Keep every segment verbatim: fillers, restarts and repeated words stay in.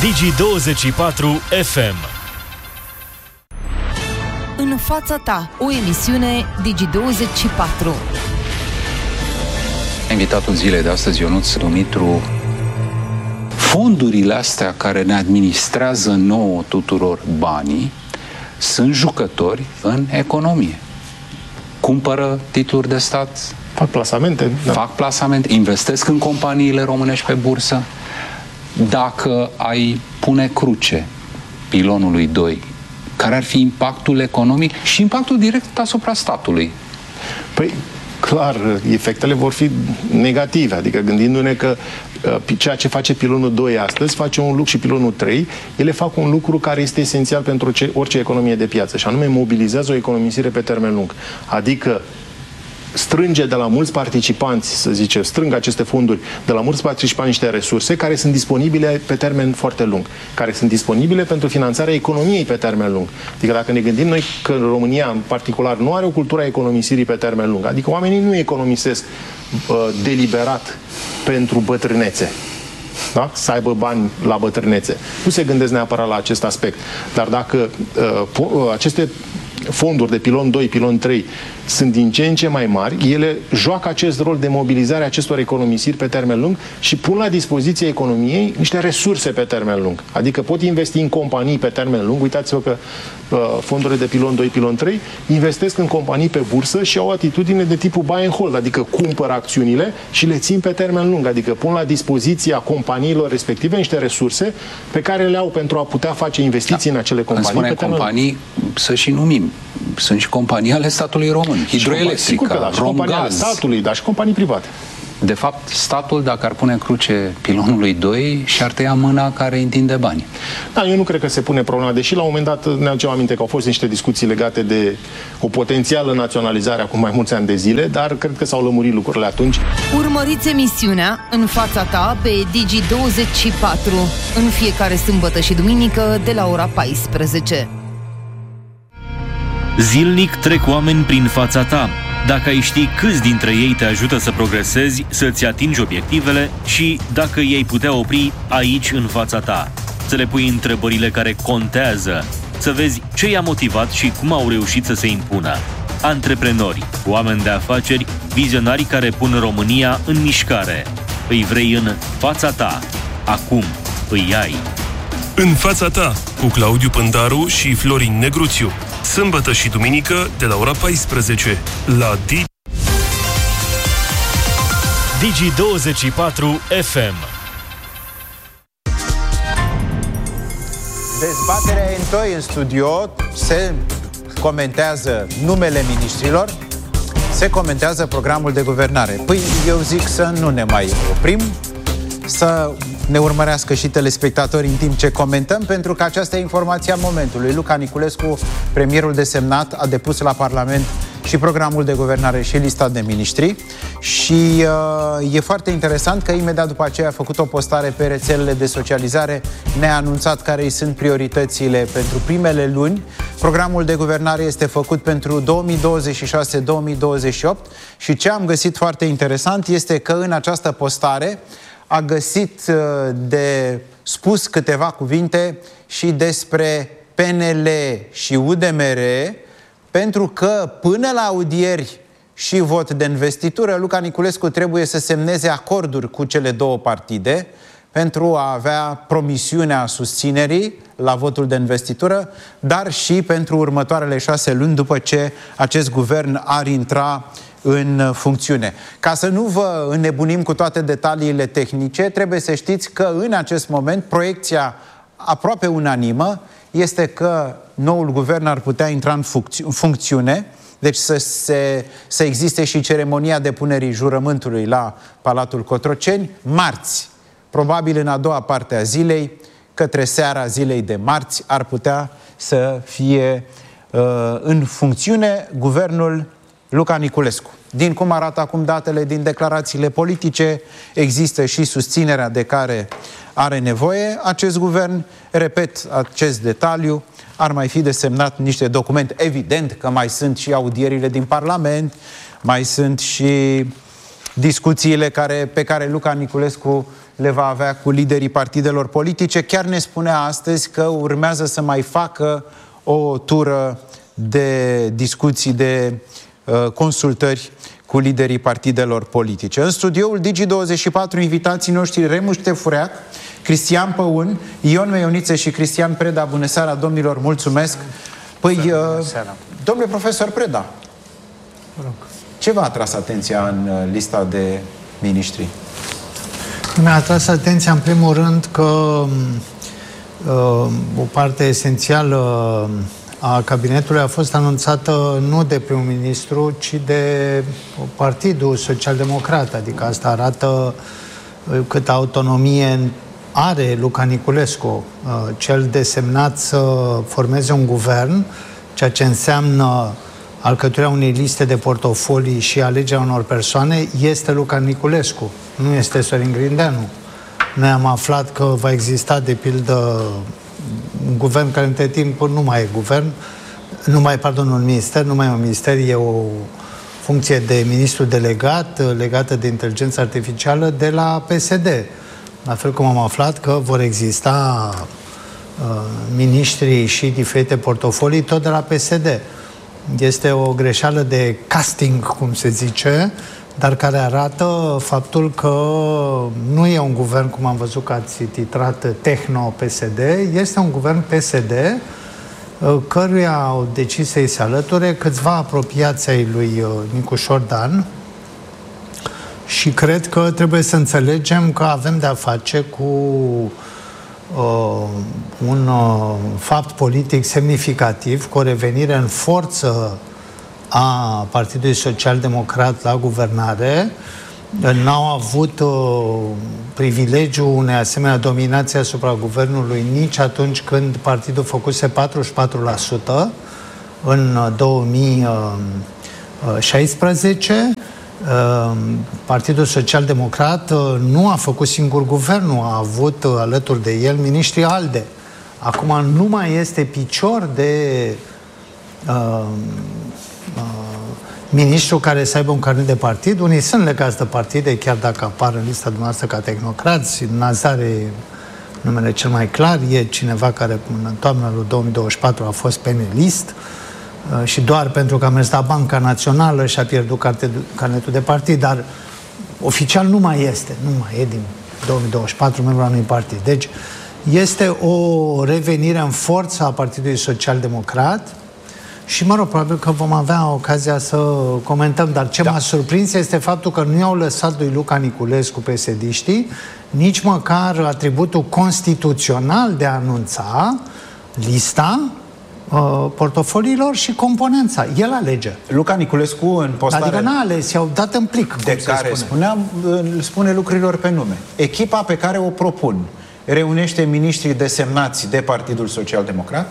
Digi douăzeci și patru F M. În fața ta, o emisiune Digi douăzeci și patru. Invitatul zilei de astăzi, Ionuț Dumitru. Fondurile astea care ne administrează nouă tuturor banii sunt jucători în economie. Cumpără titluri de stat, fac plasamente, da. fac plasamente, investesc în companiile românești pe bursă. Dacă ai pune cruce pilonului doi, care ar fi impactul economic și impactul direct asupra statului? Păi, clar, efectele vor fi negative, adică gândindu-ne că uh, ceea ce face pilonul doi astăzi face un lucru și pilonul trei, ele fac un lucru care este esențial pentru ce, orice economie de piață, și anume mobilizează o economisire pe termen lung. Adică strânge de la mulți participanți, să zicem, strâng aceste fonduri de la mulți participanți niște resurse care sunt disponibile pe termen foarte lung, care sunt disponibile pentru finanțarea economiei pe termen lung. Adică dacă ne gândim noi că România, în particular, nu are o cultură a economisirii pe termen lung, adică oamenii nu economisesc uh, deliberat pentru bătrânețe, da? Să aibă bani la bătrânețe. Nu se gândesc neapărat la acest aspect. Dar dacă uh, aceste fonduri de pilon doi, pilon trei sunt din ce în ce mai mari, ele joacă acest rol de mobilizare a acestor economisiri pe termen lung și pun la dispoziție economiei niște resurse pe termen lung. Adică pot investi în companii pe termen lung. Uitați-vă că uh, fondurile de pilon doi, pilon trei investesc în companii pe bursă și au o atitudine de tipul buy and hold, adică cumpără acțiunile și le țin pe termen lung, adică pun la dispoziția companiilor respective niște resurse pe care le au pentru a putea face investiții da. în acele companii. Când spunem companii, să și numim. Sunt și companii ale statului român. Hidroelectrica, da, și companii ale statului, dar și companii private. De fapt, statul, dacă ar pune cruce pilonului doi, și-ar tăia mâna care întinde bani. Da, eu nu cred că se pune problema, deși la un moment dat ne aducem aminte că au fost niște discuții legate de o potențială naționalizare acum mai mulți ani de zile, dar cred că s-au lămurit lucrurile atunci. Urmăriți emisiunea În fața ta pe Digi douăzeci și patru în fiecare sâmbătă și duminică de la ora paisprezece. Zilnic trec oameni prin fața ta. Dacă ai ști câți dintre ei te ajută să progresezi, să-ți atingi obiectivele și dacă i-ai putea opri aici în fața ta. Să le pui întrebările care contează, să vezi ce i-a motivat și cum au reușit să se impună. Antreprenori, oameni de afaceri, vizionari care pun România în mișcare. Îi vrei în fața ta. Acum îi ai. În fața ta, cu Claudiu Pândaru și Florin Negruțiu. Sâmbătă și duminică de la ora paisprezece la Digi Digi douăzeci și patru F M. Dezbaterea în toi în studio, se comentează numele miniștrilor, se comentează programul de guvernare. Păi eu zic să nu ne mai oprim, să ne urmărească și telespectatorii în timp ce comentăm, pentru că aceasta e informația momentului. Luca Niculescu, premierul desemnat, a depus la Parlament și programul de guvernare și lista de miniștri și uh, e foarte interesant că imediat după aceea a făcut o postare pe rețelele de socializare, ne-a anunțat care îi sunt prioritățile pentru primele luni. Programul de guvernare este făcut pentru două mii douăzeci și șase două mii douăzeci și opt și ce am găsit foarte interesant este că în această postare a găsit de spus câteva cuvinte și despre P N L și U D M R, pentru că până la audieri și vot de investitură, Luca Niculescu trebuie să semneze acorduri cu cele două partide pentru a avea promisiunea susținerii la votul de investitură, dar și pentru următoarele șase luni după ce acest guvern ar intra în funcțiune. Ca să nu vă înnebunim cu toate detaliile tehnice, trebuie să știți că în acest moment proiecția aproape unanimă este că noul guvern ar putea intra în funcți- funcțiune, deci să, se, să existe și ceremonia depunerii jurământului la Palatul Cotroceni, marți, probabil în a doua parte a zilei, către seara zilei de marți, ar putea să fie uh, în funcțiune guvernul Luca Niculescu. Din cum arată acum datele din declarațiile politice, există și susținerea de care are nevoie acest guvern. Repet acest detaliu, ar mai fi desemnat niște documente. Evident că mai sunt și audierile din Parlament, mai sunt și discuțiile care, pe care Luca Niculescu le va avea cu liderii partidelor politice. Chiar ne spunea astăzi că urmează să mai facă o tură de discuții, de uh, consultări cu liderii partidelor politice. În studioul Digi douăzeci și patru, invitații noștri Remus Ștefureac, Cristian Păun, Ion Meioniță și Cristian Preda. Bună seara, domnilor, mulțumesc! Păi, uh, domnule profesor Preda, ce v-a atras atenția în uh, lista de miniștri? Mi-a atras atenția, în primul rând, că uh, o parte esențială a cabinetului a fost anunțată nu de primul ministru, ci de Partidul Social-Democrat. Adică asta arată câtă autonomie are Luca Niculescu, cel desemnat să formeze un guvern, ceea ce înseamnă alcătuirea unei liste de portofolii și alegerea unor persoane, este Luca Niculescu, nu este Sorin Grindeanu. Noi am aflat că va exista, de pildă, un guvern care între timp nu mai e guvern, nu mai, pardon, un minister, nu mai e un minister, e o funcție de ministru delegat legată de inteligență artificială de la P S D. La fel cum am aflat că vor exista uh, miniștri și diferite portofolii tot de la P S D. Este o greșeală de casting, cum se zice, dar care arată faptul că nu e un guvern, cum am văzut că ați titrat, Tehno-P S D, este un guvern P S D, căruia au decis să-i se alăture câțiva apropiați ai lui Nicușor Dan, și cred că trebuie să înțelegem că avem de-a face cu uh, un uh, fapt politic semnificativ, cu o revenire în forță a Partidului Social-Democrat la guvernare. N-au avut uh, privilegiul unei asemenea dominații asupra guvernului nici atunci când partidul făcuse patruzeci și patru la sută în două mii șaisprezece. Partidul Social-Democrat nu a făcut singur guvernul, a avut alături de el miniștrii ALDE. Acum nu mai este picior de uh, uh, ministru care să aibă un carnet de partid. Unii sunt legați de partide, chiar dacă apar în lista dumneavoastră ca tehnocrați. Nazare, numele cel mai clar, e cineva care în toamna lui două mii douăzeci și patru a fost penelist și doar pentru că a mers la Banca Națională și a pierdut carnetul de partid, dar oficial nu mai este, nu mai e din două mii douăzeci și patru membru al unui partid. Deci este o revenire în forță a Partidului Social-Democrat și, mă rog, probabil că vom avea ocazia să comentăm, dar ce da. m-a surprins este faptul că nu i-au lăsat lui Luca Niculescu P S D-știi nici măcar atributul constituțional de a anunța lista portofoliilor și componența. El alege. Luca Niculescu în postare... Adică n-a ales, i-au dat în plic, de care spune. spuneam, spune lucrurilor pe nume. Echipa pe care o propun reunește miniștrii desemnați de Partidul Social-Democrat,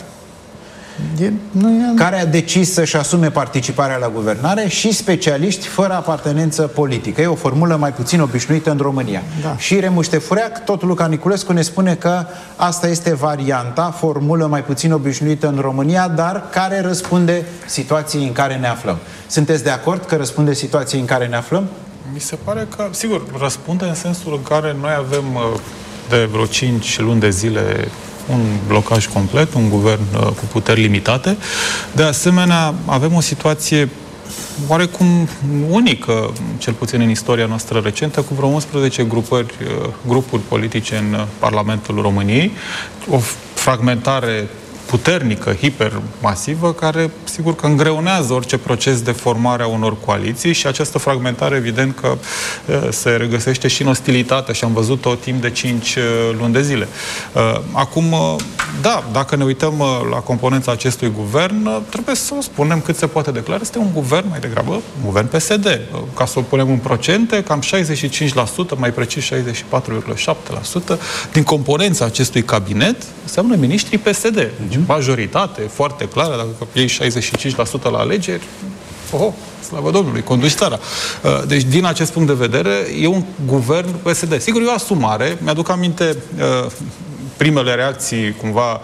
e, nu e... care a decis să-și asume participarea la guvernare, și specialiști fără apartenență politică. E o formulă mai puțin obișnuită în România. Da. Și Remus Ștefureac, tot Luca Niculescu ne spune că asta este varianta, formulă mai puțin obișnuită în România, dar care răspunde situației în care ne aflăm. Sunteți de acord că răspunde situației în care ne aflăm? Mi se pare că, sigur, răspunde în sensul în care noi avem de vreo cinci luni de zile un blocaj complet, un guvern uh, cu puteri limitate. De asemenea, avem o situație oarecum unică, cel puțin în istoria noastră recentă, cu vreo unsprezece grupări, uh, grupuri politice în uh, Parlamentul României, o fragmentare puternică, hipermasivă, care, sigur că îngreunează orice proces de formare a unor coaliții, și această fragmentare, evident că se regăsește și în ostilitate, și am văzut-o timp de cinci luni de zile. Acum, da, dacă ne uităm la componența acestui guvern, trebuie să o spunem cât se poate declara. Este un guvern, mai degrabă, un guvern P S D. Ca să o punem în procente, cam șaizeci și cinci la sută, mai precis șaizeci și patru virgulă șapte la sută din componența acestui cabinet înseamnă miniștrii P S D. Deci, majoritate foarte clară, dacă iei șaizeci și cinci la sută la alegeri, oho, slavă Domnului, conduci țara. Deci, din acest punct de vedere, e un guvern P S D. Sigur, e o asumare. Mi-aduc aminte, primele reacții cumva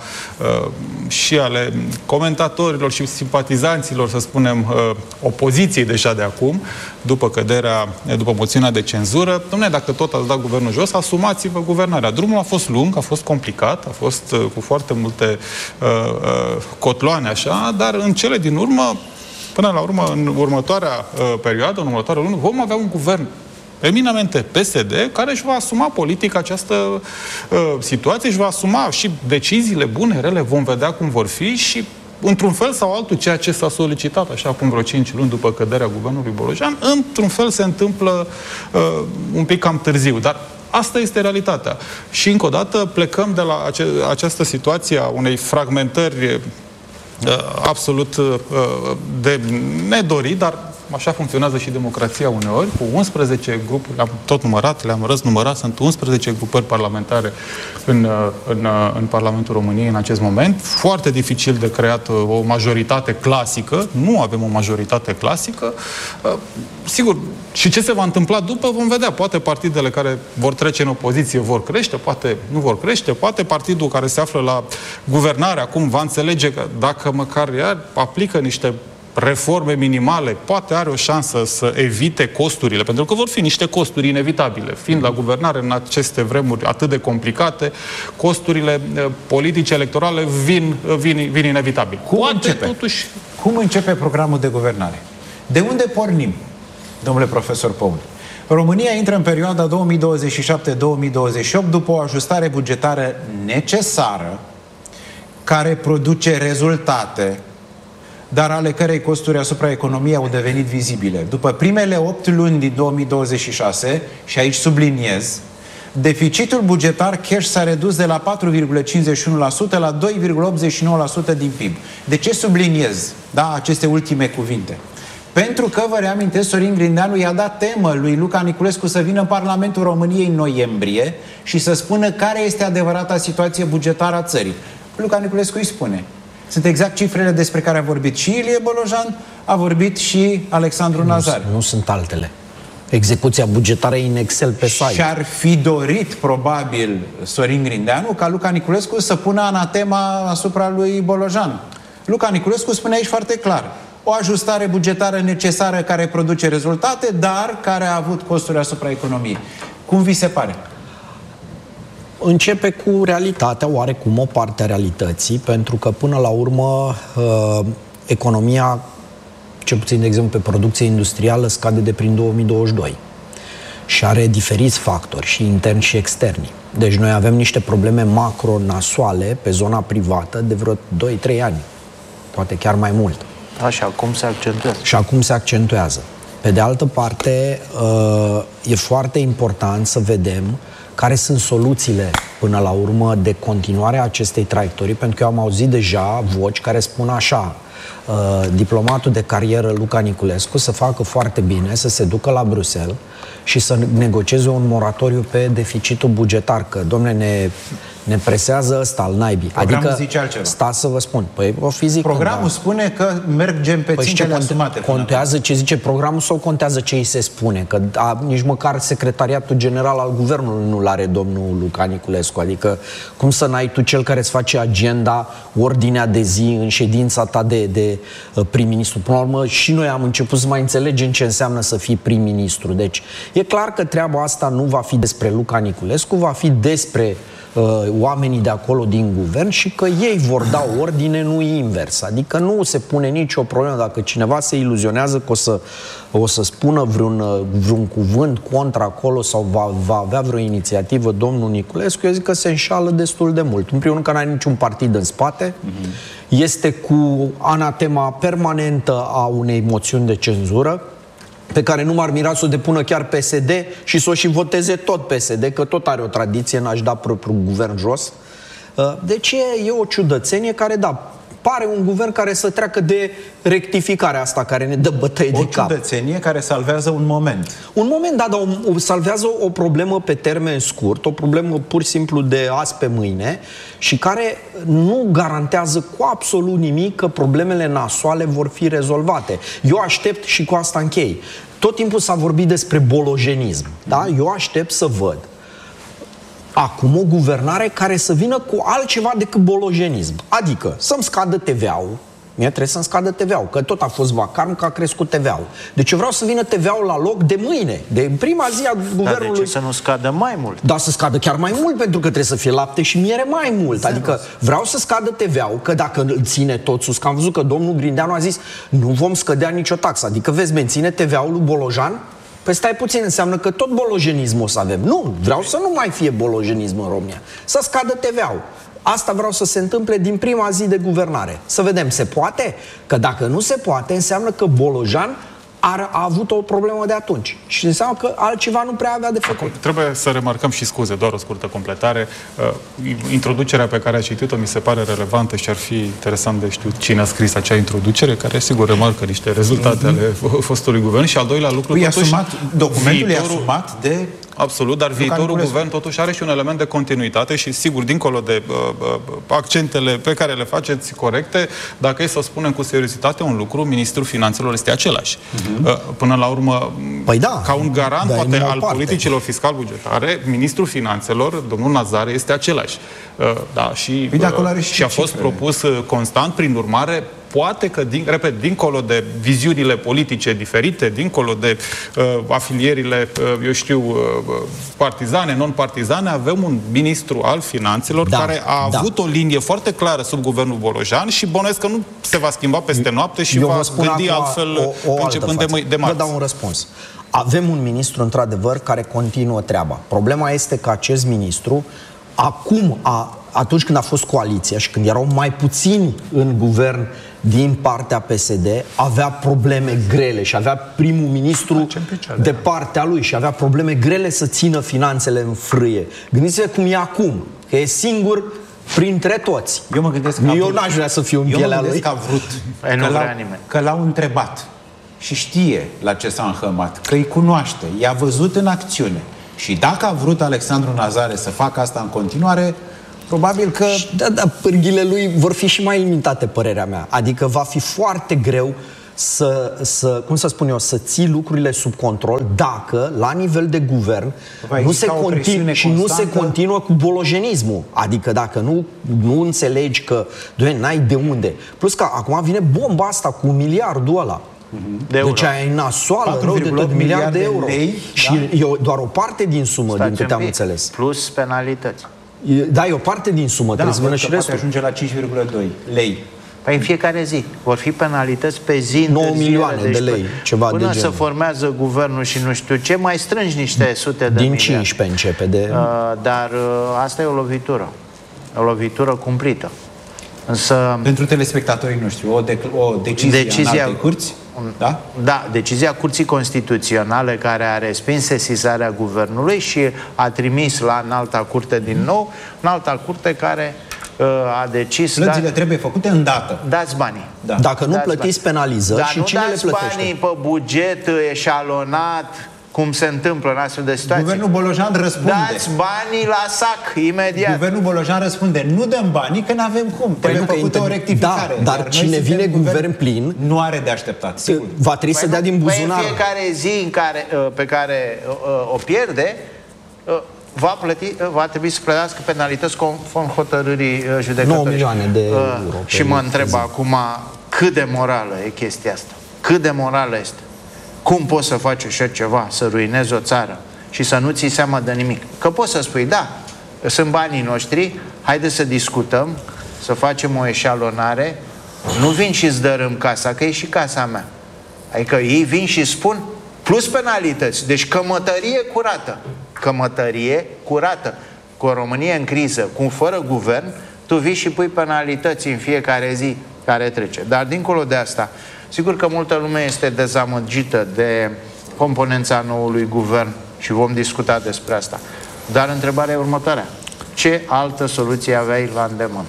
și ale comentatorilor și simpatizanților, să spunem, opoziției deja de acum, după căderea, după moțiunea de cenzură. Dom'le, dacă tot ați dat guvernul jos, asumați-vă guvernarea. Drumul a fost lung, a fost complicat, a fost cu foarte multe uh, uh, cotloane, așa, dar în cele din urmă, până la urmă, în următoarea uh, perioadă, în următoarea lună, vom avea un guvern eminamente P S D, care își va asuma politic această uh, situație, își va asuma și deciziile bune, rele, vom vedea cum vor fi și, într-un fel sau altul, ceea ce s-a solicitat, așa, acum vreo cinci luni după căderea guvernului Bolojan, într-un fel se întâmplă uh, un pic cam târziu, dar asta este realitatea. Și, încă o dată, plecăm de la ace- această situație a unei fragmentări uh, absolut uh, de nedorit, dar așa funcționează și democrația uneori, cu unsprezece grupuri, le-am tot numărat, le-am răznumărat, sunt unsprezece grupări parlamentare în, în, în Parlamentul României în acest moment. Foarte dificil de creat o majoritate clasică, nu avem o majoritate clasică. Sigur, și ce se va întâmpla după vom vedea. Poate partidele care vor trece în opoziție vor crește, poate nu vor crește, poate partidul care se află la guvernare acum va înțelege că dacă măcar iar aplică niște reforme minimale, poate are o șansă să evite costurile, pentru că vor fi niște costuri inevitabile. Fiind la guvernare în aceste vremuri atât de complicate, costurile politice electorale vin, vin, vin inevitabil. Cum poate, începe? Totuși... Cum începe programul de guvernare? De unde pornim, domnule profesor Paul? România intră în perioada două mii douăzeci și șapte două mii douăzeci și opt după o ajustare bugetară necesară, care produce rezultate, dar ale cărei costuri asupra economiei au devenit vizibile. După primele opt luni din două mii douăzeci și șase, și aici subliniez, deficitul bugetar cash s-a redus de la patru virgulă cincizeci și unu la sută la doi virgulă optzeci și nouă la sută din P I B. De ce subliniez, da, aceste ultime cuvinte? Pentru că, vă reamintesc, Sorin Grindeanu i-a dat temă lui Luca Niculescu să vină în Parlamentul României în noiembrie și să spună care este adevărata situație bugetară a țării. Luca Niculescu îi spune: sunt exact cifrele despre care a vorbit și Ilie Bolojan, a vorbit și Alexandru Nazar. Nu, nu sunt altele. Execuția bugetară e în Excel pe site. Și-ar fi dorit, probabil, Sorin Grindeanu, ca Luca Niculescu să pună anatema asupra lui Bolojan. Luca Niculescu spune aici foarte clar: o ajustare bugetară necesară care produce rezultate, dar care a avut costuri asupra economiei. Cum vi se pare? Începe cu realitatea, oarecum o parte a realității, pentru că până la urmă economia, cel puțin de exemplu pe producție industrială, scade de prin două mii douăzeci și doi și are diferiți factori, și interni și externi. Deci noi avem niște probleme macro-nasoale pe zona privată de vreo doi trei ani, poate chiar mai mult. Da, și acum se accentuează. Și acum se accentuează. Pe de altă parte, e foarte important să vedem care sunt soluțiile, până la urmă, de continuare a acestei traiectorii, pentru că eu am auzit deja voci care spun așa: uh, diplomatul de carieră Luca Niculescu să facă foarte bine, să se ducă la Bruxelles și să negocieze un moratoriu pe deficitul bugetar, că, domnule, ne, ne presează ăsta al naibii. Programul adică, zice altceva. Stați să vă spun. Păi, o fizică, programul da. spune că mergem pe păi țintele conte- asumate. Contează ce zice programul sau contează ce îi se spune? Că a, nici măcar secretariatul general al guvernului nu-l are domnul Luca Niculescu. Adică cum să n-ai tu cel care îți face agenda, ordinea de zi în ședința ta de, de uh, prim-ministru? Până la urmă și noi am început să mai înțelegem ce înseamnă să fii prim-ministru. Deci e clar că treaba asta nu va fi despre Luca Niculescu, va fi despre uh, oamenii de acolo din guvern și că ei vor da ordine, nu invers. Adică nu se pune nicio problemă dacă cineva se iluzionează că o să, o să spună vreun, vreun cuvânt contra acolo sau va, va avea vreo inițiativă domnul Niculescu. Eu zic că se înșală destul de mult. În primul rând că n-are niciun partid în spate, uh-huh. Este cu anatema permanentă a unei moțiuni de cenzură, pe care nu m-ar mira să o depună chiar P S D și să o și voteze tot P S D, că tot are o tradiție în a-și da propriul guvern jos. Deci e, e o ciudățenie care, da, pare un guvern care să treacă de rectificarea asta care ne dă bătăi de cap. O ciudățenie care salvează un moment. Un moment, da, dar o, o, salvează o problemă pe termen scurt, o problemă pur și simplu de azi pe mâine și care nu garantează cu absolut nimic că problemele nasoale vor fi rezolvate. Eu aștept, și cu asta închei, tot timpul s-a vorbit despre bolojenism, da? Eu aștept să văd acum o guvernare care să vină cu altceva decât bolojenism. Adică să-mi scadă T V A-ul. Mie trebuie să-mi scadă T V A-ul, că tot a fost vacarm că a crescut T V A-ul. Deci eu vreau să vină T V A-ul la loc de mâine, de prima zi a guvernului. Dar de ce să nu scadă mai mult? Da, să scadă chiar mai mult, pentru că trebuie să fie lapte și miere mai mult. Adică vreau să scadă T V A-ul, că dacă îl ține tot sus, că am văzut că domnul Grindeanu a zis nu vom scădea nicio taxă. Adică vezi, menține T V A-ul lui Bolojan? Păi stai puțin, înseamnă că tot bolojenism o să avem. Nu, vreau să nu mai fie bolojenism în România. Să scadă T V A-ul. Asta vreau să se întâmple din prima zi de guvernare. Să vedem, se poate? Că dacă nu se poate, înseamnă că Bolojan ar, a avut o problemă de atunci. Și înseamnă că altceva nu prea avea de făcut. Acum, trebuie să remarcăm și scuze, doar o scurtă completare. Uh, introducerea pe care a citit-o mi se pare relevantă și ar fi interesant de știut cine a scris acea introducere, care sigur remarcă niște rezultate mm-hmm. ale fostului guvern. Și al doilea lucru, păi totuși, asumat, documentul viitorul, e asumat de... Absolut, dar viitorul guvern totuși are și un element de continuitate și sigur, dincolo de uh, uh, accentele pe care le faceți corecte, dacă e să spunem cu seriozitate un lucru, Ministrul Finanțelor este același. Uh-huh. uh, până la urmă, păi da, ca un garant da, poate al parte. politicilor fiscal-bugetare, Ministrul Finanțelor, domnul Nazare, este același. Uh, da, și, păi de are și, și a fost cifrele. propus uh, constant, prin urmare, poate că, din, repet, dincolo de viziunile politice diferite, dincolo de uh, afilierile, uh, eu știu, uh, partizane, non-partizane, avem un ministru al finanțelor da, care a da. avut o linie foarte clară sub guvernul Bolojan și bănuiesc că nu se va schimba peste noapte și eu va gândi altfel o, o începând de, de marți. Vă dau un răspuns. Avem un ministru, într-adevăr, care continuă treaba. Problema este că acest ministru, acum, a, atunci când a fost coaliția și când erau mai puțini în guvern din partea P S D, avea probleme grele și avea primul ministru de partea lui și avea probleme grele să țină finanțele în frâie. Gândiți-vă cum e acum, că e singur printre toți. Eu mă gândesc că Eu n-aș vrea să fiu în pielea lui. că a vrut, e, nu că, vrea l-au, nimeni. că l-au întrebat și știe la ce s-a înhămat, că îi cunoaște, i-a văzut în acțiune. Și dacă a vrut Alexandru Nazare să facă asta în continuare, probabil că... Da, da, pârghile lui vor fi și mai limitate, părerea mea. Adică va fi foarte greu să, să, cum să spun eu, să ții lucrurile sub control dacă, la nivel de guvern, nu se continu- și nu se continuă cu bolojenismul. Adică dacă nu, nu înțelegi că, doamne, n-ai de unde. Plus că acum vine bomba asta cu miliardul ăla. De deci aia e nasoală, rău de tot, miliard de euro. Lei, și da? E doar o parte din sumă, Stați din câte am înțeles. Plus penalități. Da, e o parte din sumă, da, trebuie să vină și restul. Ajunge la cinci virgulă doi lei. Păi în fiecare zi. Vor fi penalități pe zi. nouă milioane de lei, ceva de genul. Până se formează guvernul și nu știu ce, mai strângi niște sute de din miliarde. cincisprezece începe de... Uh, dar uh, asta e o lovitură. O lovitură cumplită. Însă... Pentru telespectatorii noștri, o, de- o decizie decizia, în alte curți? Da? Da, decizia Curții Constituționale care a respins sesizarea guvernului și a trimis la înalta curte din nou, înalta curte care uh, a decis... Plățile da, trebuie făcute în dată. Dați banii. Da. Dacă nu dați plătiți bani. penalizări Dar și cine le plătește? nu dați banii pe buget eșalonat, cum se întâmplă în astfel de situații. Guvernul Bolojan răspunde. Dați banii la sac, imediat. Guvernul Bolojan răspunde, nu dăm banii că n-avem cum. Păi trebuie făcută o rectificare. Da, dar cine vine guvern, guvern plin nu are de așteptat, sigur. Va trebui păi să dea din buzunar. Păi fiecare zi în care, pe care o pierde, va, plăti, va trebui să plătească penalități conform hotărârii judecătorești. nouă milioane de euro. Și mă întreb acum cât de morală e chestia asta. Cât de morală este. Cum poți să faci așa ceva, să ruinezi o țară și să nu ții seama de nimic? Că poți să spui, da, sunt banii noștri, haideți să discutăm, să facem o eșalonare, nu vin și îți dărâm casa, că e și casa mea. Adică ei vin și spun plus penalități. Deci cămătărie curată. Cămătărie curată. Cu o Românie în criză, cu fără guvern, tu vii și pui penalități în fiecare zi care trece. Dar dincolo de asta, sigur că multă lume este dezamăgită de componența noului guvern și vom discuta despre asta. Dar întrebarea e următoarea. Ce altă soluție aveai la îndemână?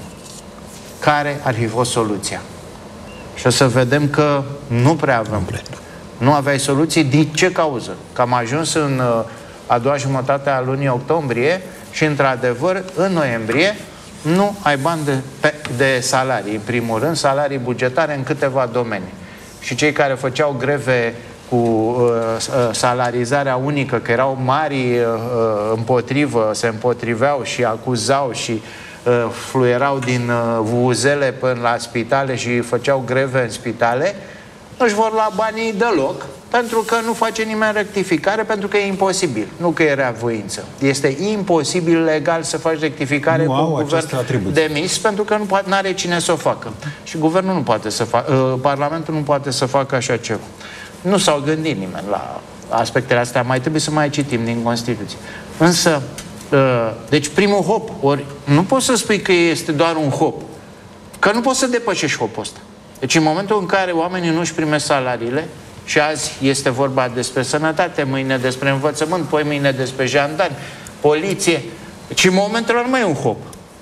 Care ar fi fost soluția? Și o să vedem că nu prea avem. Nu aveai soluții. Din ce cauză? Că am ajuns în a doua jumătate a lunii octombrie și, într-adevăr, în noiembrie nu ai bani de, de salarii. În primul rând, salarii bugetare în câteva domenii. Și cei care făceau greve cu uh, salarizarea unică, că erau mari uh, împotrivă, se împotriveau și acuzau și uh, fluierau din uh, vuvuzele până la spitale și făceau greve în spitale, nu-și vor lua banii deloc, pentru că nu face nimeni rectificare, pentru că e imposibil. Nu că e reavoință. Este imposibil legal să faci rectificare nu cu un guvern demis, pentru că nu poate, n-are cine să o facă. Și guvernul nu poate să facă, uh, Parlamentul nu poate să facă așa ceva. Nu s-au gândit nimeni la aspectele astea, mai trebuie să mai citim din Constituție. Însă, uh, deci primul hop, ori nu poți să spui că este doar un hop, că nu poți să depășești hopul ăsta. Deci în momentul în care oamenii nu-și primesc salariile, și azi este vorba despre sănătate, mâine despre învățământ, poi mâine despre jandarmi, poliție, deci în momentul ăla nu mai e un hop.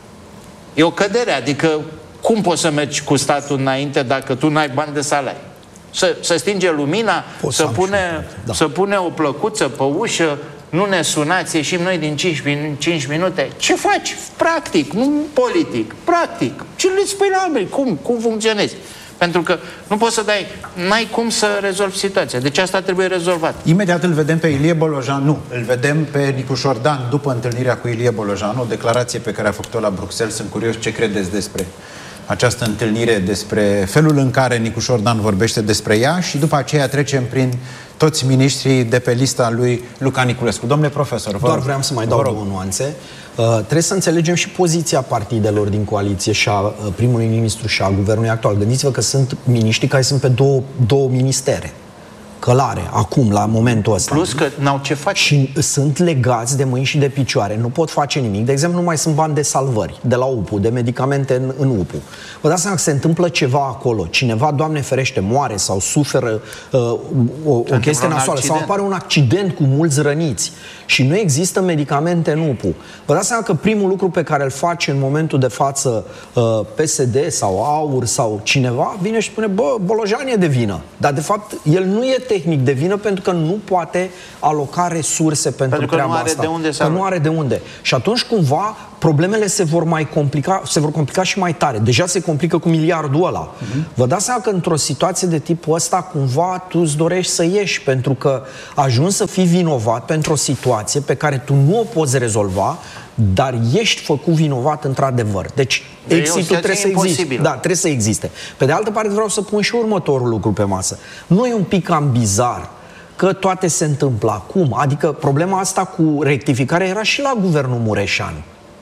E o cădere, adică cum poți să mergi cu statul înainte dacă tu n-ai bani de salarii? Să, să stinge lumina, să pune, da. să pune o plăcuță pe ușă, nu ne sunați, ieșim noi din cinci minute. Ce faci? Practic, nu politic, practic. Ce le spui la oameni? Cum? Cum funcționezi? Pentru că nu poți să dai, n-ai cum să rezolvi situația. Deci asta trebuie rezolvat. Imediat îl vedem pe Ilie Bolojan, nu, îl vedem pe Nicu Șordan după întâlnirea cu Ilie Bolojan, o declarație pe care a făcut-o la Bruxelles. Sunt curios ce credeți despre această întâlnire, despre felul în care Nicu Șordan vorbește despre ea și după aceea trecem prin toți miniștrii de pe lista lui Luca Niculescu. Domnule profesor, vă Doar vreau să mai dau două nuanțe. Uh, trebuie să înțelegem și poziția partidelor din coaliție și a uh, primului ministru și a guvernului actual. Gândiți-vă că sunt miniștri care sunt pe două, două ministere. Călare, acum, la momentul ăsta. Plus că n-au ce face. Și sunt legați de mâini și de picioare. Nu pot face nimic. De exemplu, nu mai sunt bani de salvări, de la U P U, de medicamente în, în U P U. Vă dați seama că se întâmplă ceva acolo. Cineva, Doamne ferește, moare sau suferă uh, o, o chestie nasoală. Sau apare un accident cu mulți răniți. Și nu există medicamente în U P U. Vă dați seama că primul lucru pe care îl face în momentul de față uh, P S D sau AUR sau cineva, vine și spune, bă, Bolojan e de vină. Dar de fapt, el nu e tehnic de vină pentru că nu poate aloca resurse pentru, pentru treaba asta. Pentru că nu are de unde să că nu are de unde. Și atunci cumva problemele se vor mai complica, se vor complica și mai tare. Deja se complică cu miliardul ăla. Uh-huh. Vă dați seama că într-o situație de tipul ăsta cumva tu îți dorești să ieși pentru că ajungi să fii vinovat pentru o situație pe care tu nu o poți rezolva, dar ești făcut vinovat într-adevăr. Deci exitul trebuie să existe. Da, trebuie să existe. Pe de altă parte vreau să pun și următorul lucru pe masă. Nu e un pic cam bizar că toate se întâmplă acum? Adică problema asta cu rectificarea era și la guvernul Mureșan.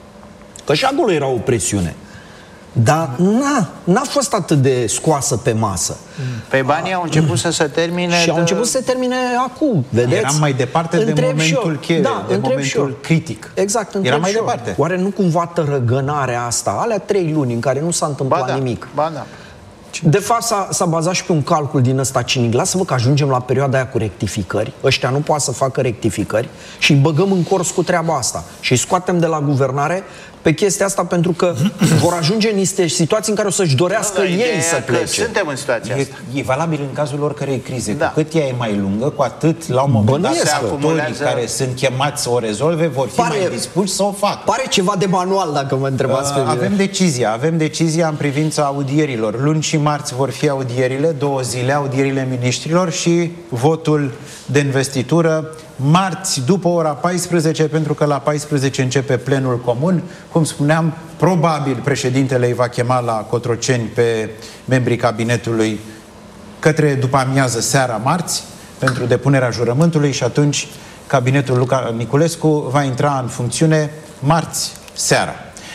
Că și acolo era o presiune. Dar n-a, n-a fost atât de scoasă pe masă. Pe banii au început să se termine... Și de... au început să se termine acum, vedeți? Eram mai departe de momentul cheie, da, de momentul critic. Exact, era mai departe. Oare nu cumva tărăgânarea asta, alea trei luni în care nu s-a întâmplat ba da, nimic? Ba da. De fapt s-a bazat și pe un calcul din ăsta cinic. Lasă-vă că ajungem la perioada aia cu rectificări. Ăștia nu poate să facă rectificări și îi băgăm în cors cu treaba asta. Și îi scoatem de la guvernare pe chestia asta pentru că vor ajunge în niște situații în care o să-și dorească no, ei să plece. Suntem în situația e, asta. E valabil în cazul oricărei crize. Da. Cu cât ea e mai lungă, cu atât la un moment dat actorii care sunt chemați să o rezolve vor fi pare, mai dispuși să o facă. Pare ceva de manual, dacă mă întrebați pe uh, Avem decizia. Avem decizia în privința audierilor. Luni și marți vor fi audierile, două zile, audierile miniștrilor și votul de investitură marți după ora paisprezece, pentru că la paisprezece începe plenul comun. Cum spuneam, probabil președintele îi va chema la Cotroceni pe membrii cabinetului către după amiază seara marți pentru depunerea jurământului și atunci cabinetul Luca Niculescu va intra în funcțiune marți seara.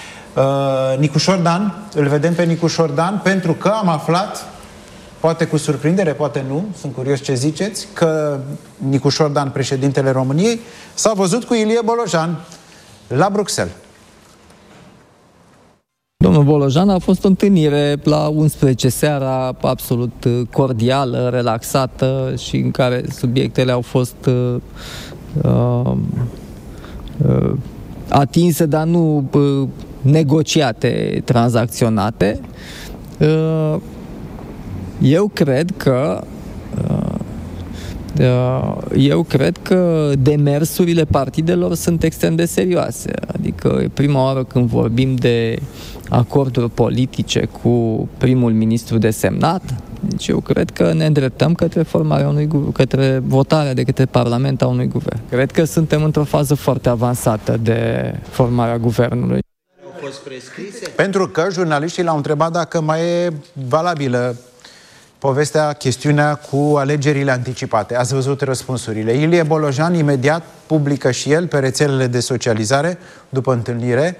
Uh, Nicu Șordan, îl vedem pe Nicu Șordan pentru că am aflat, poate cu surprindere, poate nu, sunt curios ce ziceți, că Nicu Șordan, președintele României, s-a văzut cu Ilie Bolojan la Bruxelles. Domnul Bolojan, a fost o întâlnire la unsprezece seara, absolut cordială, relaxată și în care subiectele au fost uh, uh, uh, atinse, dar nu uh, negociate, tranzacționate. Uh, Eu cred că eu cred că demersurile partidelor sunt extrem de serioase. Adică e prima oară când vorbim de acorduri politice cu primul ministru desemnat, Deci eu cred că ne îndreptăm către formarea unui către votarea de către Parlament a unui guvern. Cred că suntem într-o fază foarte avansată de formarea guvernului. Pentru că jurnaliștii l-au întrebat dacă mai e valabilă povestea, chestiunea cu alegerile anticipate. Ați văzut răspunsurile. Ilie Bolojan imediat publică și el pe rețelele de socializare, după întâlnire,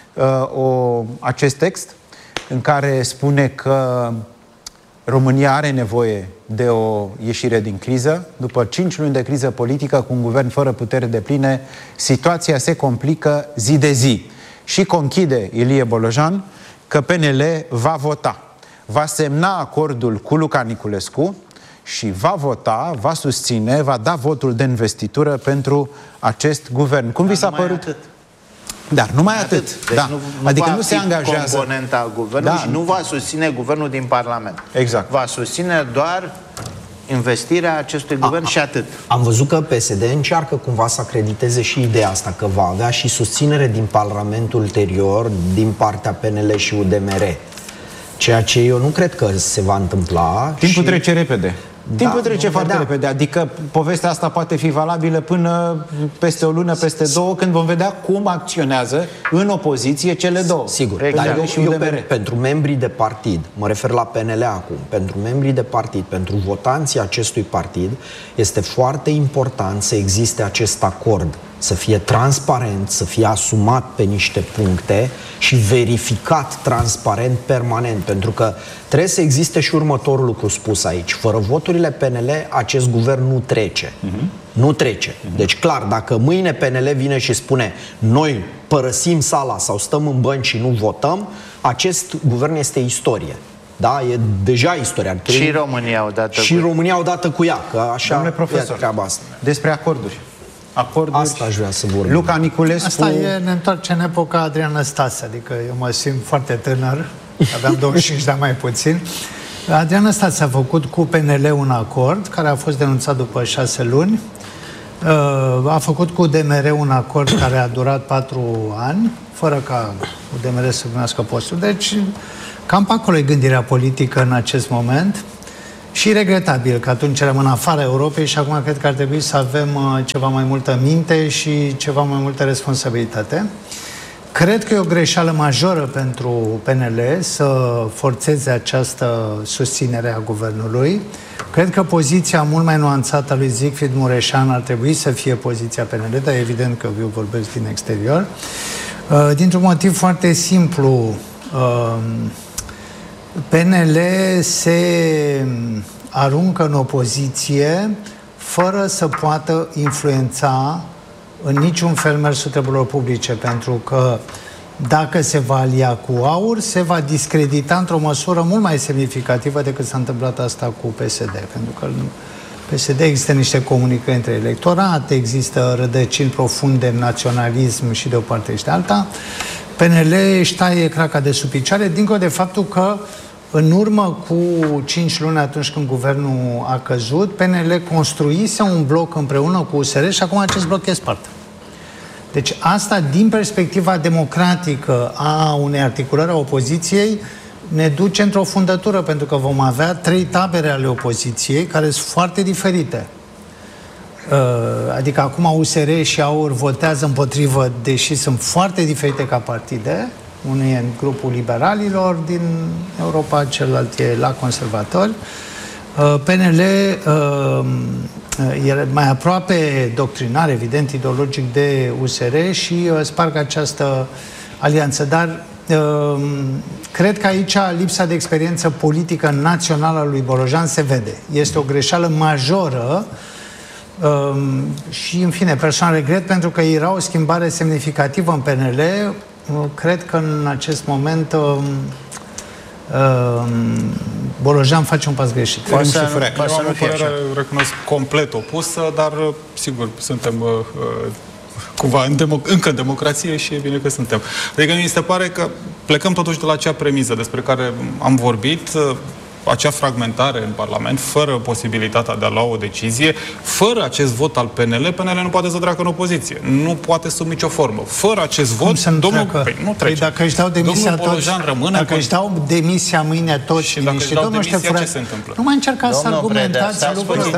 o, acest text în care spune că România are nevoie de o ieșire din criză. După cinci luni de criză politică cu un guvern fără putere depline, situația se complică zi de zi. Și conchide Ilie Bolojan că P N L va vota. Va semna acordul cu Luca Niculescu și va vota, va susține, va da votul de investitură pentru acest guvern. Cum vi s-a părut? Atât. Dar numai atât. atât. Deci da. nu, nu adică va nu se angajează componenta guvernului da. și nu va susține guvernul din Parlament. Exact. Va susține doar investirea acestui guvern a, și atât. Am văzut că P S D încearcă cumva să acrediteze și ideea asta, că va avea și susținere din Parlament ulterior, din partea P N L și U D M R. Ceea ce eu nu cred că se va întâmpla. Timpul și... trece repede. Timpul da, trece foarte vedea. repede. Adică povestea asta poate fi valabilă până peste o lună, peste două, când vom vedea cum acționează în opoziție cele două. Sigur. Exact. Dar eu, și eu U D M R. pe, pentru membrii de partid, mă refer la P N L acum, pentru membrii de partid, pentru votanții acestui partid, este foarte important să existe acest acord, să fie transparent, să fie asumat pe niște puncte și verificat transparent permanent, pentru că trebuie să existe și următorul lucru spus aici. Fără voturile P N L, acest guvern nu trece. Uh-huh. Nu trece. Uh-huh. Deci clar, dacă mâine P N L vine și spune noi părăsim sala sau stăm în bănci și nu votăm, acest guvern este istorie. Da? E deja istoria. Și România odată și cu România odată cu ea, că așa Domnule profesor, e treaba asta. Despre acorduri. Acorduri. Asta aș vrea să vorbim. Luca Niculescu. Asta e, ne întoarce în epoca Adrian Năstase, adică eu mă simt foarte tânăr, aveam douăzeci și cinci de ani mai puțin. Adrian Năstase a făcut cu P N L un acord care a fost denunțat după șase luni. A făcut cu U D M R un acord care a durat patru ani, fără ca U D M R să primească postul. Deci, cam pe acolo e gândirea politică în acest moment. Și regretabil că atunci eram în afara Europei și acum cred că ar trebui să avem ceva mai multă minte și ceva mai multă responsabilitate. Cred că e o greșeală majoră pentru P N L să forțeze această susținere a guvernului. Cred că poziția mult mai nuanțată a lui Siegfried Mureșan ar trebui să fie poziția P N L, dar evident că eu vorbesc din exterior. Dintr-un motiv foarte simplu, P N L se aruncă în opoziție fără să poată influența în niciun fel mersul treburilor publice, pentru că dacă se va alia cu AUR, se va discredita într-o măsură mult mai semnificativă decât s-a întâmplat asta cu P S D, pentru că în P S D există niște comunicări între electorate, există rădăcini profunde în naționalism și de o parte și de alta. P N L își taie craca de sub picioare, dincolo de faptul că în urmă cu cinci luni, atunci când guvernul a căzut, P N L construise un bloc împreună cu U S R și acum acest bloc e spart. Deci asta, din perspectiva democratică a unei articulări a opoziției, ne duce într-o fundătură, pentru că vom avea trei tabere ale opoziției care sunt foarte diferite. Adică acum U S R și AUR votează împotrivă, deși sunt foarte diferite ca partide. Unul e în grupul liberalilor din Europa, celălalt e la conservatori. P N L e mai aproape doctrinar, evident, ideologic de U S R și sparg această alianță. Dar cred că aici lipsa de experiență politică națională a lui Bolojan se vede. Este o greșeală majoră și, în fine, personal regret, pentru că era o schimbare semnificativă în P N L. Cred că în acest moment uh, uh, Bolojan face un pas greșit. Eu am o părere, recunosc, complet opusă, dar sigur, suntem uh, cumva în democ- încă în democrație și e bine că suntem. Adică mi se pare că plecăm totuși de la acea premiză despre care am vorbit. acea fragmentare în Parlament, fără posibilitatea de a lua o decizie, fără acest vot al P N L, P N L nu poate să treacă în opoziție. Nu poate sub nicio formă. Fără acest vot, să nu domnul... Treacă? Păi, nu trece. Păi dacă își dau demisia domnul Bolojan toți, rămâne... Dacă își dau demisia mâine toți și dacă își dau demisia, ce se întâmplă? Nu mai încercați să argumentați lucrurile.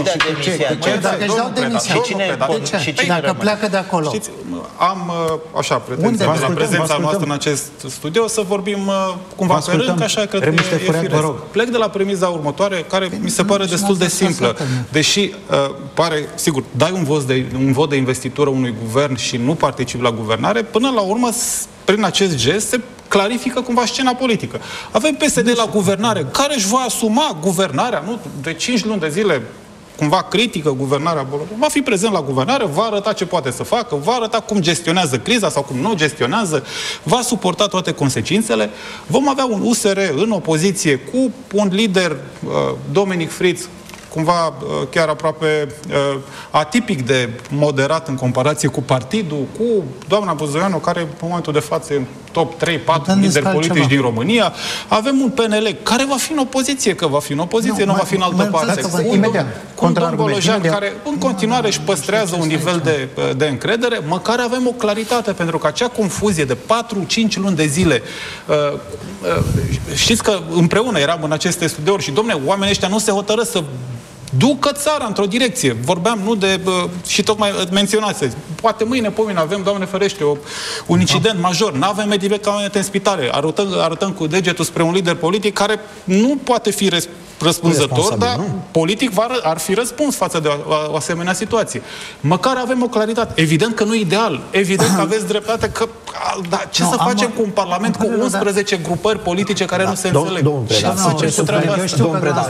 Dacă își dau demisia, de ce? Dacă pleacă de acolo. Știți, am așa pretenția la prezența noastră în acest studio să vorbim cumva pe rând, că așa cred că e firesc. Plec de la premiza următoare, care mi se pare destul de simplă. Deși pare, sigur, dai un vot de, un vot de investitură unui guvern și nu participi la guvernare, până la urmă, prin acest gest, se clarifică cumva scena politică. Avem P S D la guvernare, care își va asuma guvernarea, nu? De cinci luni de zile cumva critică guvernarea Bolojan, va fi prezent la guvernare, va arăta ce poate să facă, va arăta cum gestionează criza sau cum nu o gestionează, va suporta toate consecințele. Vom avea un U S R în opoziție cu un lider, Dominic Fritz, cumva chiar aproape uh, atipic de moderat în comparație cu partidul, cu doamna Buzoianu, care în momentul de față e în top trei patru lideri politici ceva din România. Avem un P N L care va fi în opoziție, că va fi în opoziție, nu, nu va fi în altă parte. Cu un domn Bolojan care în continuare își păstrează un nivel de, de încredere, măcar avem o claritate, pentru că acea confuzie de patru cinci luni de zile, uh, uh, știți că împreună eram în aceste studiouri și, domne, oamenii ăștia nu se hotără să ducă țara într-o direcție. Vorbeam, nu de... și tocmai menționați, poate mâine, pomine, avem, Doamne ferește, o, un incident major. N-avem medicamente în spitale. Arătăm, arătăm cu degetul spre un lider politic care nu poate fi răspunzător, dar nu? politic va, ar fi răspuns față de o, o asemenea situație. Măcar avem o claritate. Evident că nu e ideal. Evident că aveți dreptate că... Da, ce no, să facem cu un parlament cu unsprezece grupări politice care da. nu se înțeleg? Ce să facem cu treaba asta?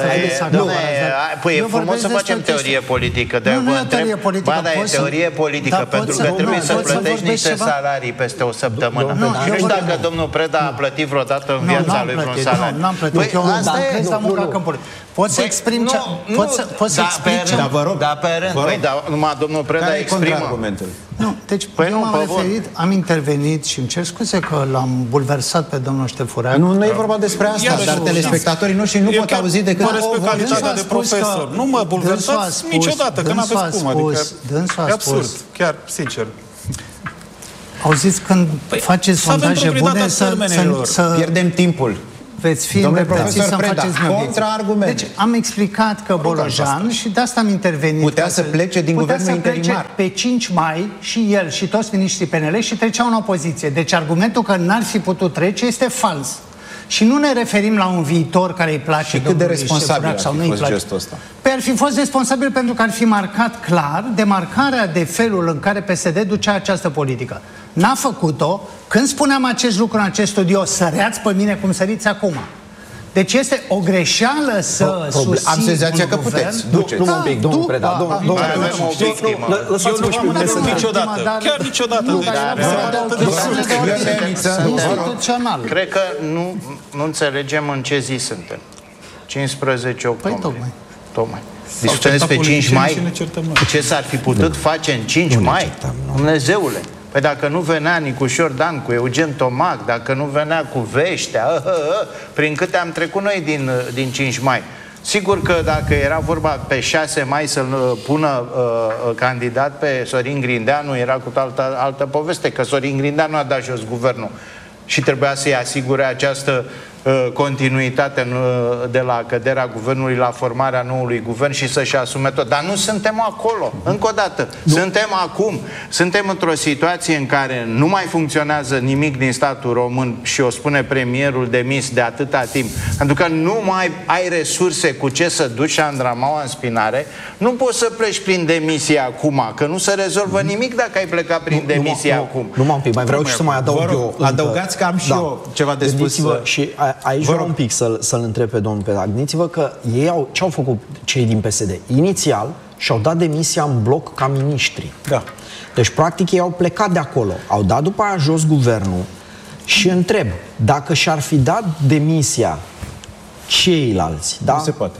Păi e frumos să facem teorie politică. Nu, nu e teorie politică. Ba, da, e teorie politică, pentru că trebuie să plătești niște salarii peste o săptămână. Nu știu dacă domnul Preda a plătit vreodată în viața lui vreun salariu. Nu, n-am plătit. Eu am crezut la munca câmpului. Poți să exprim ce... Poți să explici ce... Da, vă rog. Da, pe rând. Păi, dar numai domnul Preda exprimă. Nu, deci eu m-am referit, am intervenit și îmi cer scuze că l-am bulversat pe domnul Ștefureac. Nu, nu e vorba despre asta, dar telespectatorii noștri nu pot auzi decât... Mă respect calitatea de profesor. Nu mă bulversați niciodată, că n-aveți cum. Adică e absurd, chiar, sincer. Auziți, când faceți sondaje bune, să pierdem timpul. Veți fi îndreptățiți să-mi faceți contraargumente. Deci am explicat că Bolojan, și de asta am intervenit, putea să plece din guvernul interimar pe cinci mai și el și toți miniștrii P N L și treceau în opoziție. Deci argumentul că n-ar fi putut trece este fals. Și nu ne referim la un viitor care îi place. Și cât de responsabil ar fi fost gestul ăsta? Păi ar fi fost responsabil pentru că ar fi marcat clar demarcarea de felul în care P S D ducea această politică. N-a făcut-o. Când spuneam acest lucru în acest studio, săreați pe mine cum săriți acum. Deci este o greșeală să susțin am senzația că puteți. Duceți. Nu un pic, domnul Preda. Lăsați-mă și pe mine să niciodată. Chiar niciodată. Cred că nu înțelegem în ce zi suntem. cincisprezece octombrie. Tocmai. Discutăm despre cinci mai. Ce s-ar fi putut face în cinci mai? Dumnezeule! Păi dacă nu venea Nicușor Dan cu Eugen Tomac, dacă nu venea cu Veștea, uh, uh, uh, prin câte am trecut noi din, din cinci mai. Sigur că dacă era vorba pe șase mai să-l pună uh, candidat pe Sorin Grindeanu, era cu altă, altă poveste, că Sorin Grindeanu a dat jos guvernul și trebuia să-i asigure această uh, continuitate uh, de la căderea guvernului la formarea noului guvern și să-și asume tot. Dar nu suntem acolo. Încă o dată. Nu. Suntem acum. Suntem într-o situație în care nu mai funcționează nimic din statul român și o spune premierul demis de atâta timp. Pentru că nu mai ai resurse cu ce să duci Andramaua în spinare. Nu poți să pleci prin demisie acum, că nu se rezolvă nimic dacă ai plecat prin nu, demisie nu, acum. Nu, nu, mai vreau și să mai adaug eu. Adăugați că am și da. eu ceva de spus. Și a, aici vreau un pic să-l, să-l întreb pe domnul Preda. Gândiți-vă că ei au, ce au făcut cei din P S D? Inițial și-au dat demisia în bloc ca miniștri. Da. Deci, practic, ei au plecat de acolo. Au dat după aia jos guvernul și întreb, dacă și-ar fi dat demisia ceilalți, da? Nu se poate.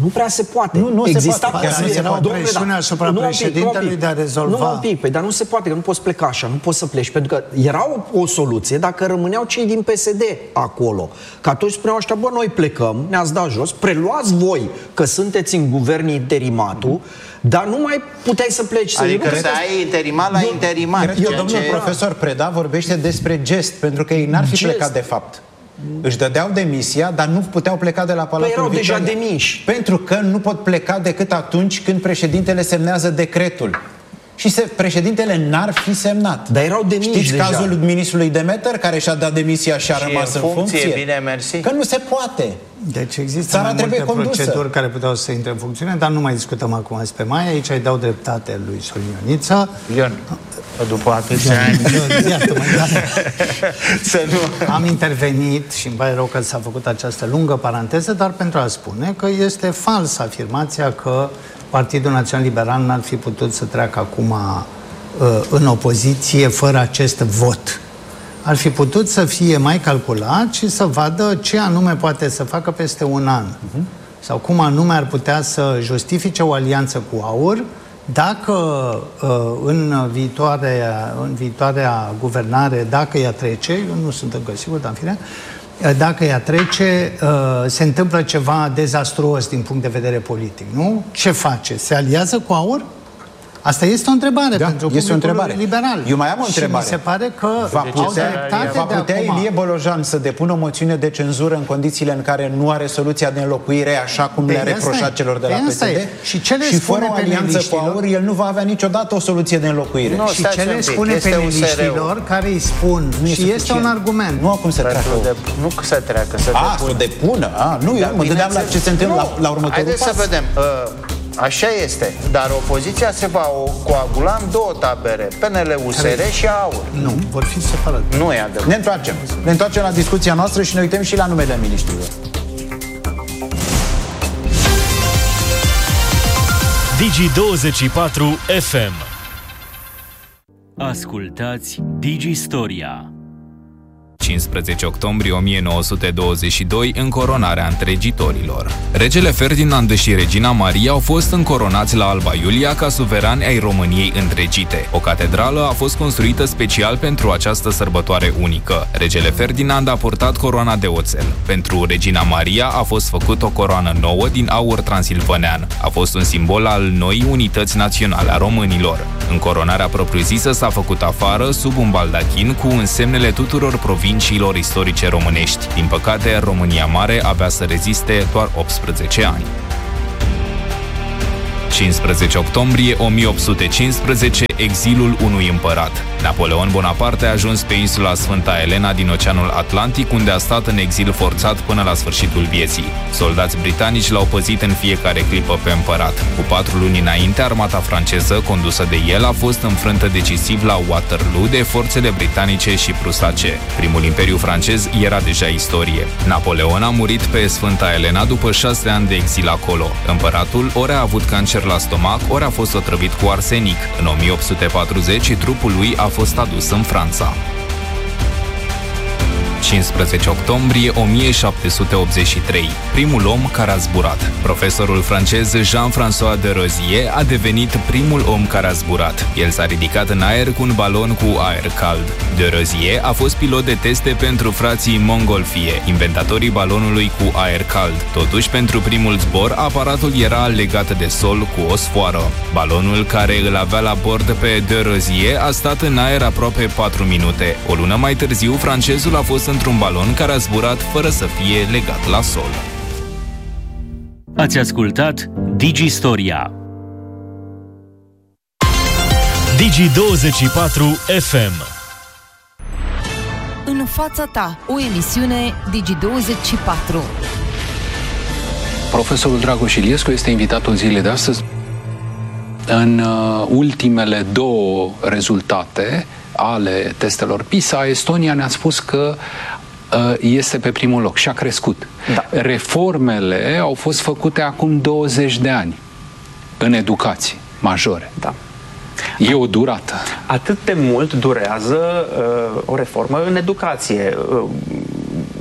Nu prea se poate. Nu, nu Exista se poate. Chiar era o presiune asupra nu, președintelui pic, de a rezolva. Nu un pic, păi, dar nu se poate, că nu poți pleca așa, nu poți să pleci, pentru că era o, o soluție dacă rămâneau cei din P S D acolo. Că atunci spuneau ăștia, bă, noi plecăm, ne-ați dat jos, preluați voi că sunteți în guvern interimatul, dar nu mai puteai să pleci. Adică să, să ai interimat la interimat. Eu, eu domnul ce... profesor Preda vorbește despre gest, pentru că ei n-ar fi gest. plecat de fapt. Își dădeau demisia, dar nu puteau pleca de la Palatul Victoria. Păi erau Victoria. deja demiși. Pentru că nu pot pleca decât atunci când președintele semnează decretul. Și se, președintele n-ar fi semnat. Dar erau demiși. Știți deja. cazul ministrului Demeter, care și-a dat demisia și a și rămas în funcție? funcție? Bine, mersi. Că nu se poate. Deci există Țara mai trebuie multe condusă. proceduri care puteau să intre în funcțiune, dar nu mai discutăm acum despre mai. Aici îi dau dreptate lui Sorin Ioniță. Ion, după atâția ani... Iartă-mă, să nu... Am intervenit și îmi pare rău că s-a făcut această lungă paranteză, dar pentru a spune că este falsă afirmația că Partidul Național Liberal n-ar fi putut să treacă acum în opoziție fără acest vot. Ar fi putut să fie mai calculat și să vadă ce anume poate să facă peste un an. Uh-huh. Sau cum anume ar putea să justifice o alianță cu AUR dacă în viitoarea, în viitoarea guvernare, dacă ea trece, eu nu sunt încă sigur, dar în fine, dacă ea trece, se întâmplă ceva dezastruos din punct de vedere politic, nu? Ce face? Se aliază cu AUR? Asta este o întrebare da, pentru este o întrebare. liberal. Eu mai am o întrebare. Și mi se pare că va putea, va putea de Ilie Bolojan să depună o moțiune de cenzură în condițiile în care nu are soluția de înlocuire, așa cum le-a reproșat celor de la P S D? Și, ce le și fără o alianță cu AUR, el nu va avea niciodată o soluție de înlocuire. No, și ce le spune peneliștilor care îi spun, nu și este un argument. Nu acum să treacă. Nu că să treacă, să depună. A, să depună. A, nu, eu mă gândeam la ce se întâmplă la, la următorul Haideți pas. să vedem. Așa este, dar opoziția se va coagula în două tabere, P N L, U S R și AUR. Nu, vor fi separate. Nu e adevărat. Ne întoarcem. Ne întoarcem la discuția noastră și ne uităm și la numele ministrilor. Digi douăzeci și patru F M. Ascultați Digi Storia. cincisprezece octombrie o mie nouă sute douăzeci și doi, încoronarea întregitorilor. Regele Ferdinand și regina Maria au fost încoronați la Alba Iulia ca suverani ai României întregite. O catedrală a fost construită special pentru această sărbătoare unică. Regele Ferdinand a purtat coroana de oțel. Pentru regina Maria a fost făcut o coroană nouă din aur transilvanean. A fost un simbol al noii unități naționale a românilor. Încoronarea propriu-zisă s-a făcut afară, sub un baldachin, cu însemnele tuturor provinciilor istorice românești. Din păcate, România Mare avea să reziste doar optsprezece ani. cincisprezece octombrie o mie opt sute cincisprezece, exilul unui împărat. Napoleon Bonaparte a ajuns pe insula Sfânta Elena din Oceanul Atlantic, unde a stat în exil forțat până la sfârșitul vieții. Soldați britanici l-au păzit în fiecare clipă pe împărat. Cu patru luni înainte, armata franceză, condusă de el, a fost înfrântă decisiv la Waterloo de forțele britanice și prusace. Primul imperiu francez era deja istorie. Napoleon a murit pe Sfânta Elena după șase ani de exil acolo. Împăratul ori a avut cancer la stomac, ori a fost otrăvit cu arsenic. În o mie opt sute patruzeci, trupul lui a fost adus în Franța. cincisprezece octombrie o mie șapte sute optzeci și trei. Primul om care a zburat. Profesorul francez Jean-François de Rosier a devenit primul om care a zburat. El s-a ridicat în aer cu un balon cu aer cald. De Rosier a fost pilot de teste pentru frații Montgolfier, inventatorii balonului cu aer cald. Totuși, pentru primul zbor, aparatul era legat de sol cu o sfoară. Balonul care îl avea la bord pe de Rosier a stat în aer aproape patru minute. O lună mai târziu, francezul a fost într-un balon care a zburat fără să fie legat la sol. Ați ascultat Digi Storia. Digi douăzeci și patru F M. În fața ta, o emisiune Digi douăzeci și patru. Profesorul Dragoș Iliescu este invitatul zilei de astăzi. În uh, ultimele două rezultate ale testelor PISA, Estonia ne-a spus că uh, este pe primul loc și a crescut. Da. Reformele au fost făcute acum douăzeci de ani în educație, majore. Da. E o durată. Atât de mult durează uh, o reformă în educație. Uh,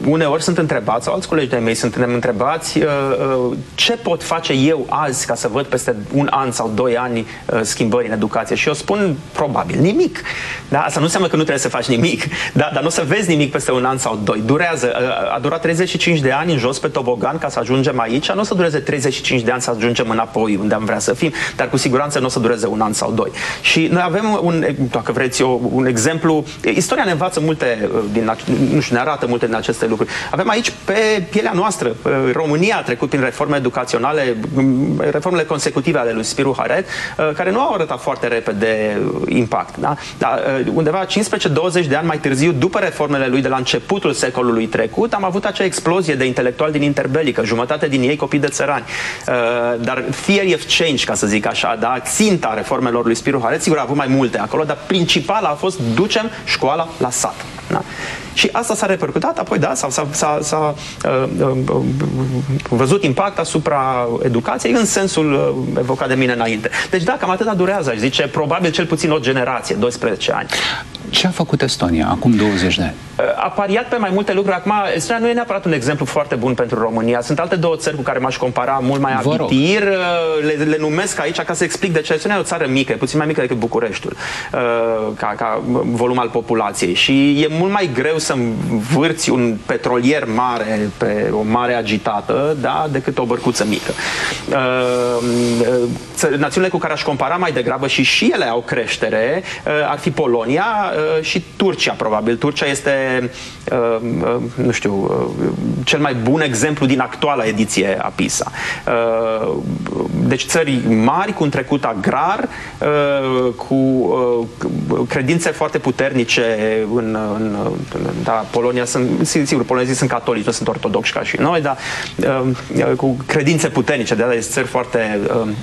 uneori sunt întrebați, sau alți colegi de-ai mei sunt întrebați, uh, uh, ce pot face eu azi ca să văd peste un an sau doi ani uh, schimbări în educație? Și eu spun, probabil, nimic. Da? Asta nu înseamnă că nu trebuie să faci nimic, da? Dar nu o să vezi nimic peste un an sau doi. Durează. Uh, a durat treizeci și cinci de ani în jos pe tobogan ca să ajungem aici, nu o să dureze treizeci și cinci de ani să ajungem înapoi unde am vrea să fim, dar cu siguranță nu o să dureze un an sau doi. Și noi avem, un, dacă vreți, o, un exemplu. Istoria ne învață multe, din, nu știu, ne arată multe din aceste lucruri. Avem aici pe pielea noastră. România a trecut prin reforme educaționale, reformele consecutive ale lui Spiru Haret, care nu au arătat foarte repede impact. Da? Dar undeva cincisprezece douăzeci de ani mai târziu, după reformele lui de la începutul secolului trecut, am avut acea explozie de intelectuali din interbelică, jumătate din ei copii de țărani. Dar theory of change, ca să zic așa, da? Ținta reformelor lui Spiru Haret, sigur a avut mai multe acolo, dar principala a fost ducem școala la sat. Da? Și asta s-a repercutat, apoi da, s-a uh, uh, văzut impact asupra educației în sensul uh, evocat de mine înainte. Deci da, cam atâta durează, aș zice, probabil cel puțin o generație, doisprezece ani. Ce a făcut Estonia acum douăzeci de ani? A pariat pe mai multe lucruri. Acum, Estonia nu e neapărat un exemplu foarte bun pentru România. Sunt alte două țări cu care m-aș compara mult mai abitir. Le, le numesc aici ca să explic de ce. Estonia e o țară mică, e puțin mai mică decât Bucureștiul, ca, ca volum al populației. Și e mult mai greu să învârți un petrolier mare pe o mare agitată, da, decât o bărcuță mică. Națiunile cu care aș compara mai degrabă, și și ele au creștere, ar fi Polonia și Turcia, probabil. Turcia este, nu știu, cel mai bun exemplu din actuala ediție a PISA. Deci țări mari, cu un trecut agrar, cu credințe foarte puternice în, în da, Polonia, sunt, sigur, polonezii sunt catolici, nu sunt ortodoxi ca și noi, dar cu credințe puternice, de aia țări foarte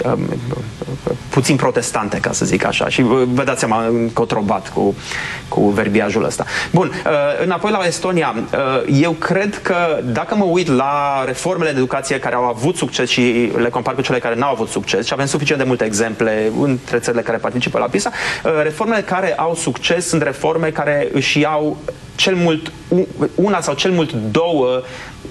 puțin protestante, ca să zic așa. Și vă dați seama, încotrobat cu, cu verbiajul ăsta. Bun, înapoi la Estonia. Eu cred că dacă mă uit la reformele de educație care au avut succes și le compar cu cele care n-au avut succes, și avem suficient de multe exemple între țările care participă la PISA, reformele care au succes sunt reforme care își iau cel mult una sau cel mult două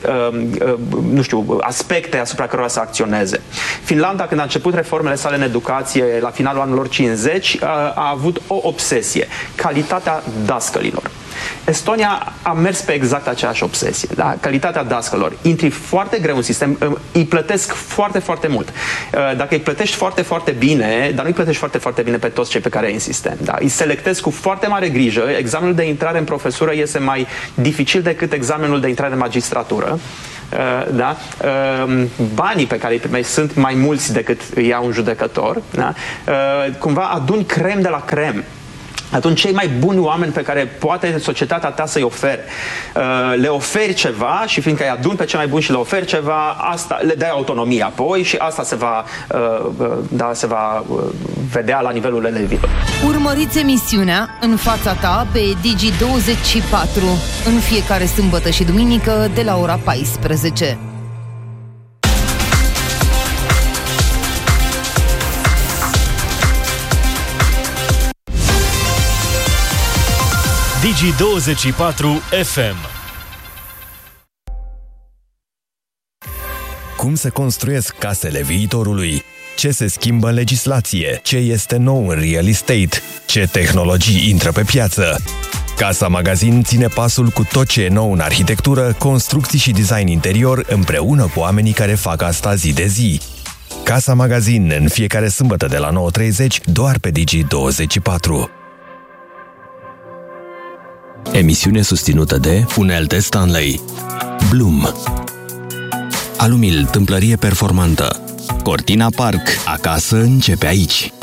nu știu, aspecte asupra cărora să acționeze. Finlanda, când a început reformele sale în educație la finalul anilor cincizeci, a avut o obsesie: calitatea dascălilor. Estonia a mers pe exact aceeași obsesie, da? Calitatea dascălor. Intri foarte greu în sistem, îi plătesc foarte, foarte mult. Dacă îi plătești foarte, foarte bine, dar nu îi plătești foarte, foarte bine pe toți cei pe care ai în sistem, da? Îi selectezi cu foarte mare grijă. Examenul de intrare în profesură este mai dificil decât examenul de intrare în magistratură. Da? Banii pe care îi primești sunt mai mulți decât îi ia un judecător. Da? Cumva aduni crem de la crem. Atunci cei mai buni oameni pe care poate societatea ta să-i ofere, le oferi ceva și fiindcă îi adun pe cei mai buni și le oferi ceva, asta, le dai autonomie apoi și asta se va, da, se va vedea la nivelul elevilor. Urmăriți emisiunea În fața ta pe Digi douăzeci și patru în fiecare sâmbătă și duminică de la ora paisprezece. Digi douăzeci și patru F M. Cum se construiesc casele viitorului? Ce se schimbă în legislație? Ce este nou în real estate? Ce tehnologii intră pe piață? Casa Magazin ține pasul cu tot ce e nou în arhitectură, construcții și design interior, împreună cu oamenii care fac asta zi de zi. Casa Magazin, în fiecare sâmbătă de la nouă treizeci, doar pe Digi douăzeci și patru. Emisiune susținută de Unelte Stanley, Bloom, Alumil, tâmplărie performantă, Cortina Park, acasă începe aici.